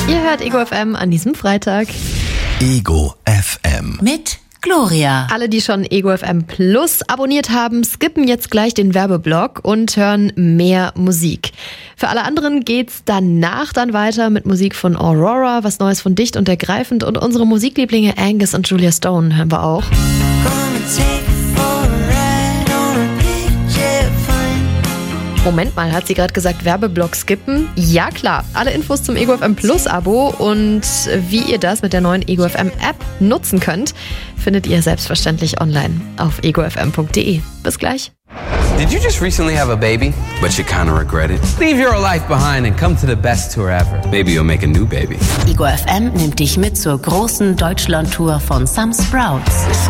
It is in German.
Ihr hört Ego FM an diesem Freitag. Ego FM. Mit Gloria. Alle, die schon Ego FM Plus abonniert haben, skippen jetzt gleich den Werbeblock und hören mehr Musik. Für alle anderen geht's danach dann weiter mit Musik von Aurora, was Neues von Dicht und Ergreifend und unsere Musiklieblinge Angus und Julia Stone hören wir auch. Moment mal, hat sie gerade gesagt Werbeblock skippen? Ja klar, alle Infos zum Ego FM Plus Abo und wie ihr das mit der neuen Ego FM App nutzen könnt, findet ihr selbstverständlich online auf egofm.de. Bis gleich. Did you just recently have a baby, but you kind of regret it? Leave your life behind and come to the best tour ever. Maybe you'll make a new baby. Ego FM nimmt dich mit zur großen Deutschland-Tour von Some Sprouts.